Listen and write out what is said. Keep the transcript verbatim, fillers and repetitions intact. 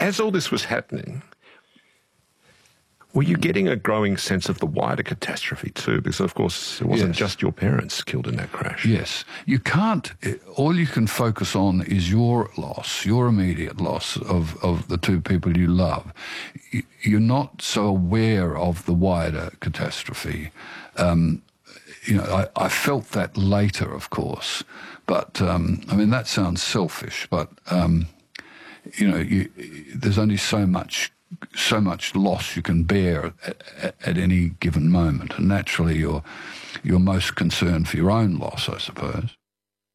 as all this was happening, were you getting a growing sense of the wider catastrophe too? Because, of course, it wasn't Yes. just your parents killed in that crash. Yes. You can't, all you can focus on is your loss, your immediate loss of, of the two people you love. You- You're not so aware of the wider catastrophe. Um, you know, I, I felt that later, of course. But, um, I mean, that sounds selfish, but, um, you know, you, there's only so much so much loss you can bear at, at, at any given moment, and naturally you're you're most concerned for your own loss, I suppose.